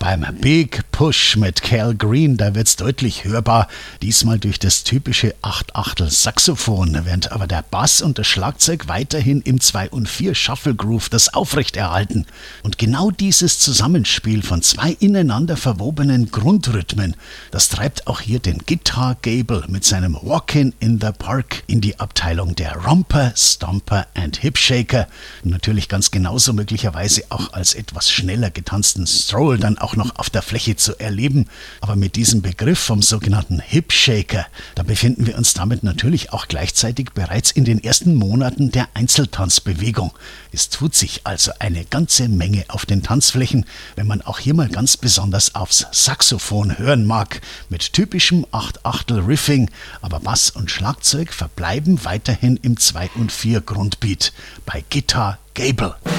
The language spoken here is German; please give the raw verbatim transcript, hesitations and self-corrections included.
Beim Big Push mit Cal Green, da wird's deutlich hörbar, diesmal durch das typische Acht-Achtel-Saxophon, während aber der Bass und das Schlagzeug weiterhin im zwei und vier Shuffle Groove das aufrechterhalten. Und genau dieses Zusammenspiel von zwei ineinander verwobenen Grundrhythmen, das treibt auch hier den Guitar Gable mit seinem Walkin' in the Park in die Abteilung der Romper, Stomper and Hip Shaker. Und natürlich ganz genauso möglicherweise auch als etwas schneller getanzten Stroll dann auch noch auf der Fläche zu erleben. Aber mit diesem Begriff vom sogenannten Hip Shaker, da befinden wir uns damit natürlich auch gleichzeitig bereits in den ersten Monaten der Einzeltanzbewegung. Es tut sich also eine ganze Menge auf den Tanzflächen, wenn man auch hier mal ganz besonders aufs Saxophon hören mag, mit typischem Acht-Achtel-Riffing, aber Bass und Schlagzeug verbleiben weiterhin im zwei und vier Grundbeat bei Guitar Gable.